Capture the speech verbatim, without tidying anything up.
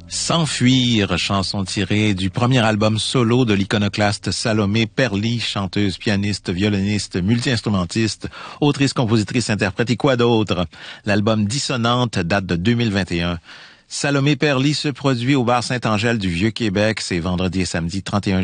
S'enfuir, chanson tirée du premier album solo de l'iconoclaste Salomé Perly, chanteuse, pianiste, violoniste, multi-instrumentiste, autrice, compositrice, interprète et quoi d'autre. L'album Dissonante date de deux mille vingt et un. Salomé Perly se produit au bar Saint-Angèle du Vieux-Québec, c'est vendredi et samedi trente et un